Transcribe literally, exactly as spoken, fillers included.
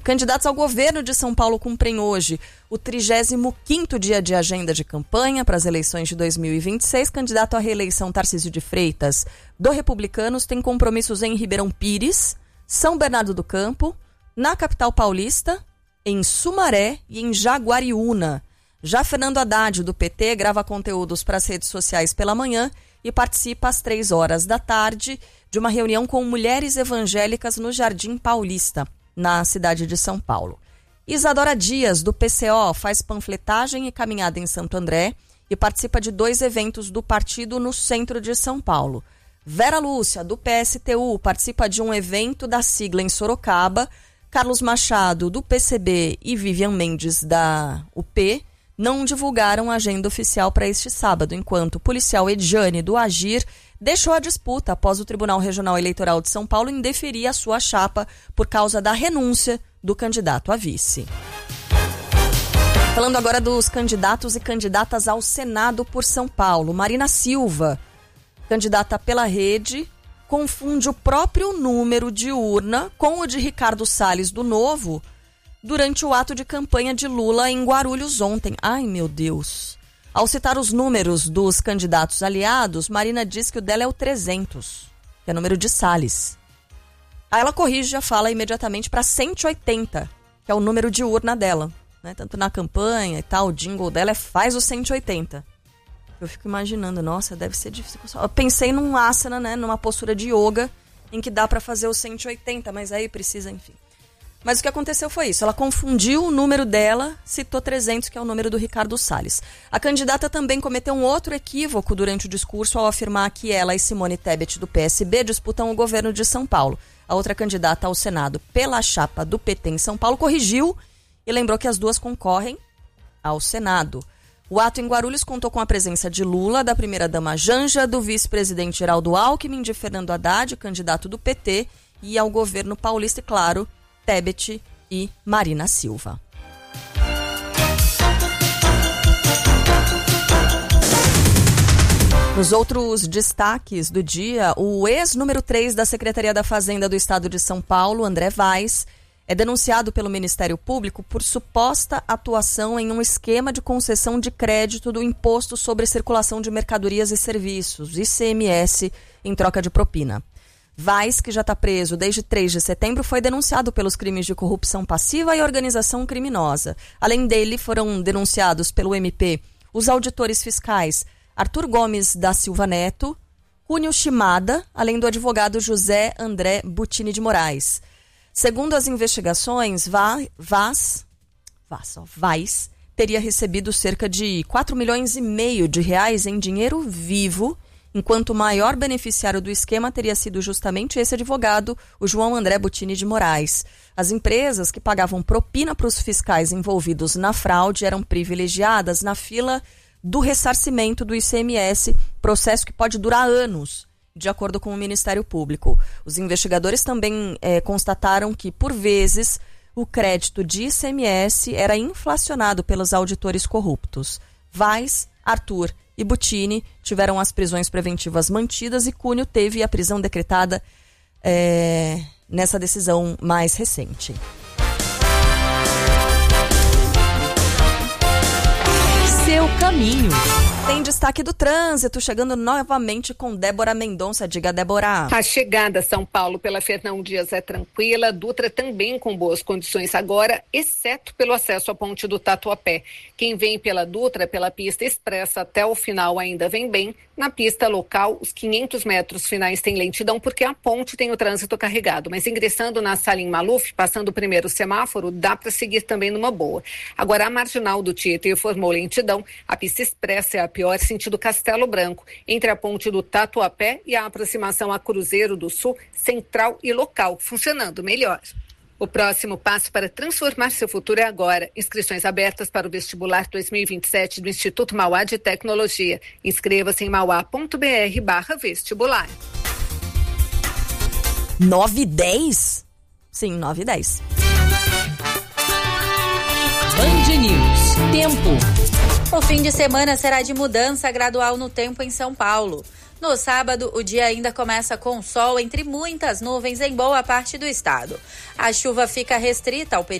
candidatos ao governo de São Paulo cumprem hoje o trigésimo quinto dia de agenda de campanha para as eleições de dois mil e vinte e seis. Candidato à reeleição Tarcísio de Freitas, do Republicanos, tem compromissos em Ribeirão Pires, São Bernardo do Campo, na capital paulista, em Sumaré e em Jaguariúna. Já Fernando Haddad, do P T, grava conteúdos para as redes sociais pela manhã e participa às três horas da tarde de uma reunião com mulheres evangélicas no Jardim Paulista, na cidade de São Paulo. Isadora Dias, do P C O, faz panfletagem e caminhada em Santo André e participa de dois eventos do partido no centro de São Paulo. Vera Lúcia, do P S T U, participa de um evento da sigla em Sorocaba. Carlos Machado, do P C B, e Vivian Mendes, da U P, não divulgaram a agenda oficial para este sábado, enquanto o policial Edjane, do Agir, deixou a disputa após o Tribunal Regional Eleitoral de São Paulo indeferir a sua chapa por causa da renúncia do candidato a vice. Falando agora dos candidatos e candidatas ao Senado por São Paulo. Marina Silva, candidata pela Rede, confunde o próprio número de urna com o de Ricardo Salles, do Novo, durante o ato de campanha de Lula em Guarulhos ontem. Ai, meu Deus. Ao citar os números dos candidatos aliados, Marina diz que o dela é o trezentos, que é o número de Salles. Aí ela corrige a fala imediatamente para cento e oitenta, que é o número de urna dela. Né? Tanto na campanha e tal, o jingle dela é faz o cento e oitenta. Eu fico imaginando, nossa, deve ser difícil. Eu pensei num asana, né, numa postura de yoga, em que dá para fazer o cento e oitenta, mas aí precisa, enfim. Mas o que aconteceu foi isso, ela confundiu o número dela, citou trezentos, que é o número do Ricardo Salles. A candidata também cometeu um outro equívoco durante o discurso ao afirmar que ela e Simone Tebet, do P S B, disputam o governo de São Paulo. A outra candidata ao Senado pela chapa do P T em São Paulo corrigiu e lembrou que as duas concorrem ao Senado. O ato em Guarulhos contou com a presença de Lula, da primeira-dama Janja, do vice-presidente Geraldo Alckmin, de Fernando Haddad, candidato do P T, e ao governo paulista, e claro, Tebet e Marina Silva. Nos outros destaques do dia, o ex-número três da Secretaria da Fazenda do Estado de São Paulo, André Vaz, é denunciado pelo Ministério Público por suposta atuação em um esquema de concessão de crédito do Imposto sobre Circulação de Mercadorias e Serviços, I C M S, em troca de propina. Vaz, que já está preso desde três de setembro, foi denunciado pelos crimes de corrupção passiva e organização criminosa. Além dele, foram denunciados pelo M P os auditores fiscais Arthur Gomes da Silva Neto, Cúnio Shimada, além do advogado José André Butini de Moraes. Segundo as investigações, Vaz, Vaz, Vaz, ó, Vaz teria recebido cerca de quatro milhões e meio de reais em dinheiro vivo, enquanto o maior beneficiário do esquema teria sido justamente esse advogado, o João André Butini de Moraes. As empresas que pagavam propina para os fiscais envolvidos na fraude eram privilegiadas na fila do ressarcimento do I C M S, processo que pode durar anos, de acordo com o Ministério Público. Os investigadores também é, constataram que, por vezes, o crédito de I C M S era inflacionado pelos auditores corruptos. Vaz, Arthur e Butini tiveram as prisões preventivas mantidas e Cúnio teve a prisão decretada é, nessa decisão mais recente. Seu caminho. Tem destaque do trânsito, chegando novamente com Débora Mendonça. Diga, Débora. A chegada a São Paulo pela Fernão Dias é tranquila, Dutra também com boas condições agora, exceto pelo acesso à ponte do Tatuapé. Quem vem pela Dutra, pela pista expressa até o final ainda vem bem. Na pista local, os quinhentos metros finais tem lentidão porque a ponte tem o trânsito carregado. Mas ingressando na Salim Maluf, passando o primeiro semáforo, dá para seguir também numa boa. Agora a marginal do Tietê formou lentidão. A pista expressa é a pior sentido Castelo Branco, entre a ponte do Tatuapé e a aproximação a Cruzeiro do Sul, central e local, funcionando melhor. O próximo passo para transformar seu futuro é agora. Inscrições abertas para o vestibular dois mil e vinte e sete do Instituto Mauá de Tecnologia. Inscreva-se em mauá.br barra vestibular. nove e dez? Sim, nove e dez. Band News. Tempo. O fim de semana será de mudança gradual no tempo em São Paulo. No sábado, o dia ainda começa com sol entre muitas nuvens em boa parte do estado. A chuva fica restrita ao período